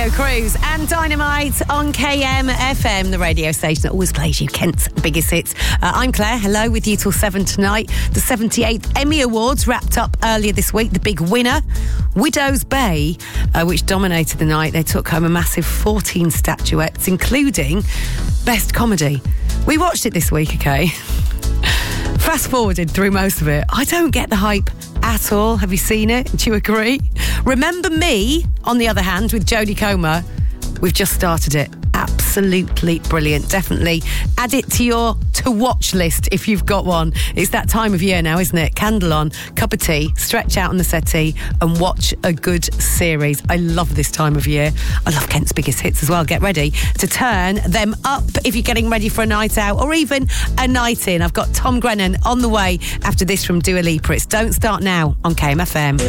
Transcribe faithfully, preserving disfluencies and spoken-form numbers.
Cruz and Dynamite on K M F M, the radio station that always plays you Kent's biggest hits. Uh, I'm Claire, hello, with you till seven tonight. The seventy-eighth Emmy Awards wrapped up earlier this week. The big winner, Widow's Bay, uh, which dominated the night. They took home a massive fourteen statuettes, including Best Comedy. We watched it this week, okay? Fast forwarded through most of it. I don't get the hype at all. Have you seen it? Do you agree? Remember Me, on the other hand, with Jodie Comer. We've just started it. Absolutely brilliant. Definitely add it to your to-watch list if you've got one. It's that time of year now, isn't it? Candle on, cup of tea, stretch out on the settee and watch a good series. I love this time of year. I love Kent's biggest hits as well. Get ready to turn them up if you're getting ready for a night out or even a night in. I've got Tom Grennan on the way after this from Dua Lipa. It's Don't Start Now on K M F M.